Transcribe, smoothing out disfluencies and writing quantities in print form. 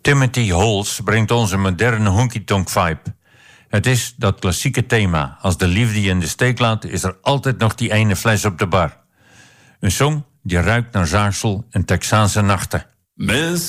Timothy Holes brengt ons een moderne honky-tonk vibe. Het is dat klassieke thema. Als de liefde je in de steek laat, is er altijd nog die ene fles op de bar. Een song die ruikt naar zaagsel en Texaanse nachten.